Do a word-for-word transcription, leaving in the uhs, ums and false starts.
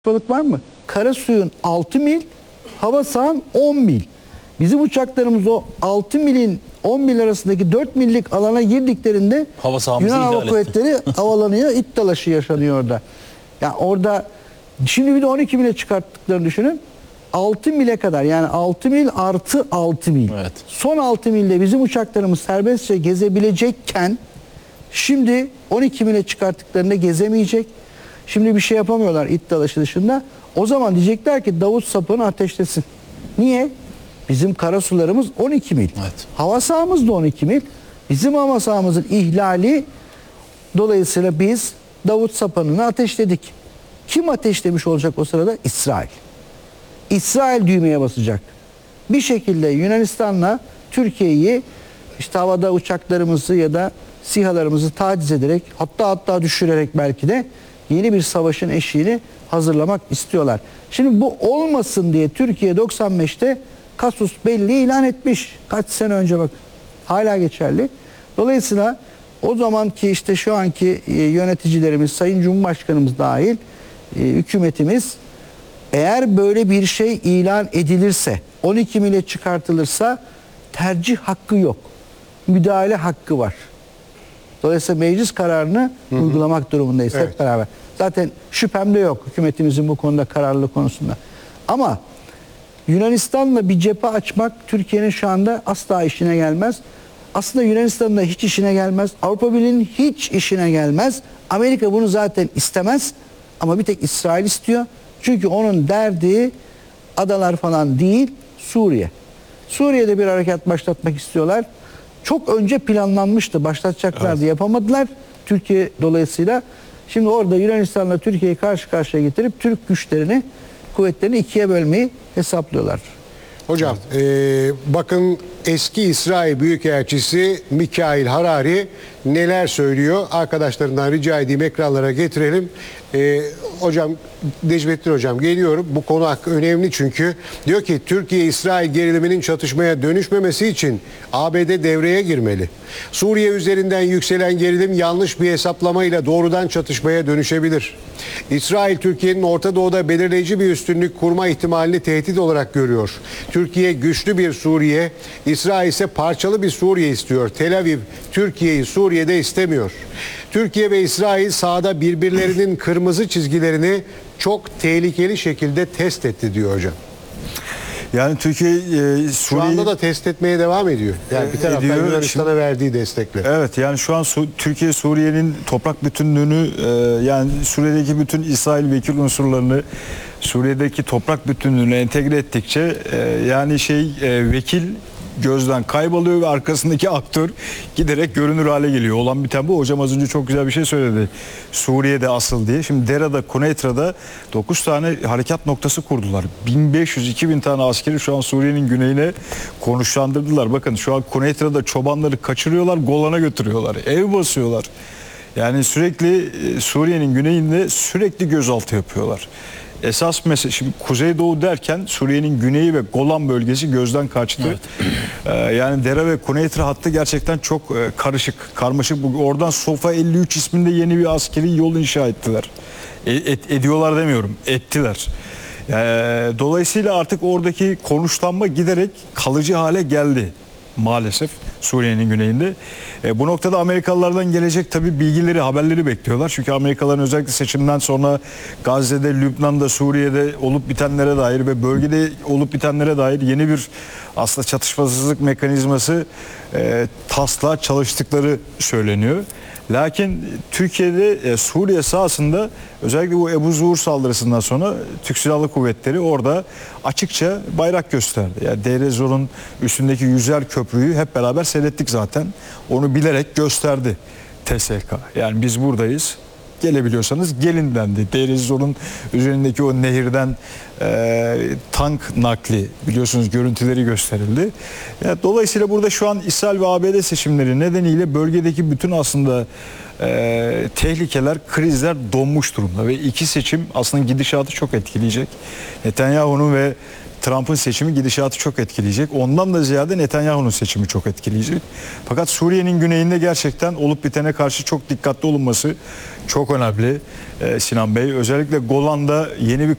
balık var mı? Kara suyun altı mil, hava sahan on mil. Bizim uçaklarımız o altı milin on mil arasındaki dört millik alana girdiklerinde Hava sahamızı Yunan Hava ihlal Kuvvetleri havalanıyor, it dalaşı yaşanıyor orada. Yani orada şimdi bir de on iki mile çıkarttıklarını düşünün. altı mile kadar, yani altı mil artı altı mil. Evet. Son altı milde bizim uçaklarımız serbestçe gezebilecekken şimdi on iki mile çıkarttıklarında gezemeyecek. Şimdi bir şey yapamıyorlar it dalaşı dışında. O zaman diyecekler ki Davut sapını ateşlesin. Niye? Bizim karasularımız on iki mil. Evet. Hava sahamız da on iki mil. Bizim hava sahamızın ihlali dolayısıyla biz Davut sapanını ateşledik. Kim ateşlemiş olacak o sırada? İsrail. İsrail düğmeye basacak. Bir şekilde Yunanistan'la Türkiye'yi işte havada uçaklarımızı ya da SİHA'larımızı taciz ederek, hatta hatta düşürerek belki de yeni bir savaşın eşiğini hazırlamak istiyorlar. Şimdi bu olmasın diye Türkiye doksan beşte kasus belli ilan etmiş. Kaç sene önce bak. Hala geçerli. Dolayısıyla o zamanki işte şu anki yöneticilerimiz, Sayın Cumhurbaşkanımız dahil hükümetimiz, eğer böyle bir şey ilan edilirse, on iki mile çıkartılırsa tercih hakkı yok. Müdahale hakkı var. Dolayısıyla meclis kararını hı hı. uygulamak durumundayız evet. hep beraber. Zaten şüphem de yok hükümetimizin bu konuda kararlılığı konusunda. Ama Yunanistan'la bir cephe açmak Türkiye'nin şu anda asla işine gelmez. Aslında Yunanistan'ın da hiç işine gelmez. Avrupa Birliği'nin hiç işine gelmez. Amerika bunu zaten istemez. Ama bir tek İsrail istiyor. Çünkü onun derdi adalar falan değil, Suriye. Suriye'de bir harekat başlatmak istiyorlar. Çok önce planlanmıştı. Başlatacaklardı. Evet. Yapamadılar. Türkiye dolayısıyla. Şimdi orada Yunanistan'la Türkiye'yi karşı karşıya getirip Türk güçlerini, kuvvetlerini ikiye bölmeyi hesaplıyorlar. Hocam e, bakın eski İsrail Büyükelçisi Mikail Harari neler söylüyor? Arkadaşlarından rica edeyim ekranlara getirelim. E, hocam Necmettin Hocam geliyorum. Bu konu hakkı önemli çünkü. Diyor ki Türkiye-İsrail geriliminin çatışmaya dönüşmemesi için A B D devreye girmeli. Suriye üzerinden yükselen gerilim yanlış bir hesaplamayla doğrudan çatışmaya dönüşebilir. İsrail Türkiye'nin Orta Doğu'da belirleyici bir üstünlük kurma ihtimalini tehdit olarak görüyor. Türkiye güçlü bir Suriye, İsrail ise parçalı bir Suriye istiyor. Tel Aviv Türkiye'yi Suriye'de istemiyor. Türkiye ve İsrail sahada birbirlerinin kırmızı çizgilerini çok tehlikeli şekilde test etti diyor hocam. Yani Türkiye e, şu anda da test etmeye devam ediyor. Yani bir taraftan Yunanistan'a verdiği destekle. Evet, yani şu an Su Türkiye Suriye'nin toprak bütünlüğünü e, yani Suriye'deki bütün İsrail vekil unsurlarını Suriye'deki toprak bütünlüğünü entegre ettikçe e, yani şey e, vekil gözden kayboluyor ve arkasındaki aktör giderek görünür hale geliyor. Olan biten bu. Hocam az önce çok güzel bir şey söyledi. Suriye'de asıl diye. Şimdi Dera'da, Kuneytra'da dokuz tane harekat noktası kurdular. bin beş yüz iki bin tane askeri şu an Suriye'nin güneyine konuşlandırdılar. Bakın şu an Kuneytra'da çobanları kaçırıyorlar, Golan'a götürüyorlar. Ev basıyorlar. Yani sürekli Suriye'nin güneyinde sürekli gözaltı yapıyorlar. Esas mesele, şimdi Kuzeydoğu derken Suriye'nin güneyi ve Golan bölgesi gözden kaçtı. Evet. Ee, yani Dera ve Kuneytra hattı gerçekten çok e, karışık, karmaşık. Oradan Sofa elli üç isminde yeni bir askeri yol inşa ettiler. E, et, ediyorlar demiyorum, ettiler. Ee, dolayısıyla artık oradaki konuşlanma giderek kalıcı hale geldi. Maalesef Suriye'nin güneyinde. E, bu noktada Amerikalılardan gelecek tabii bilgileri, haberleri bekliyorlar. Çünkü Amerikalıların özellikle seçimden sonra Gazze'de, Lübnan'da, Suriye'de olup bitenlere dair ve bölgede olup bitenlere dair yeni bir aslında çatışmasızlık mekanizması e, taslağa çalıştıkları söyleniyor. Lakin Türkiye'de e, Suriye sahasında özellikle bu Ebu Zuhur saldırısından sonra Türk Silahlı Kuvvetleri orada açıkça bayrak gösterdi. Yani Deir ez-Zor'un üstündeki yüzer köprüyü hep beraber seyrettik zaten. Onu bilerek gösterdi T S K. Yani biz buradayız. Gelebiliyorsanız gelin dendi. Deir ez-Zor'un üzerindeki o nehirden e, tank nakli biliyorsunuz görüntüleri gösterildi. Yani dolayısıyla burada şu an İsrail ve A B D seçimleri nedeniyle bölgedeki bütün aslında e, tehlikeler, krizler donmuş durumda ve iki seçim aslında gidişatı çok etkileyecek. Netanyahu'nun ve Trump'ın seçimi gidişatı çok etkileyecek. Ondan da ziyade Netanyahu'nun seçimi çok etkileyecek. Fakat Suriye'nin güneyinde gerçekten olup bitene karşı çok dikkatli olunması çok önemli. Ee, Sinan Bey, özellikle Golan'da yeni bir